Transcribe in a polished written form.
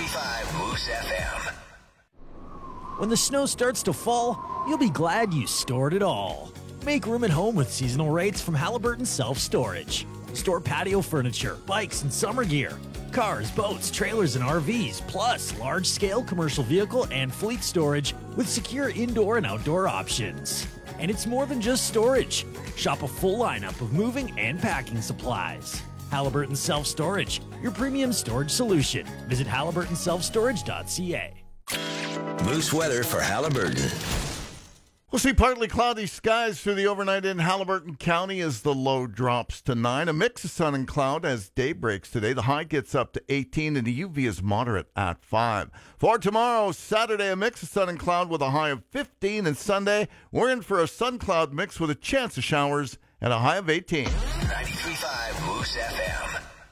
93.5 Moose FM. When the snow starts to fall, you'll be glad you stored it all. Make room at home with seasonal rates from Halliburton Self-Storage. Store patio furniture, bikes, and summer gear. Cars, boats, trailers, and RVs, plus large-scale commercial vehicle and fleet storage with secure indoor and outdoor options. And it's more than just storage. Shop a full lineup of moving and packing supplies. Halliburton Self-Storage, your premium storage solution. Visit halliburtonselfstorage.ca. Moose weather for Halliburton. We'll see partly cloudy skies through the overnight in Halliburton County as the low drops to 9. A mix of sun and cloud as day breaks today. The high gets up to 18 and the UV is moderate at 5. For tomorrow, Saturday, a mix of sun and cloud with a high of 15. And Sunday, we're in for a sun-cloud mix with a chance of showers and a high of 18. 93.5 Moose FM.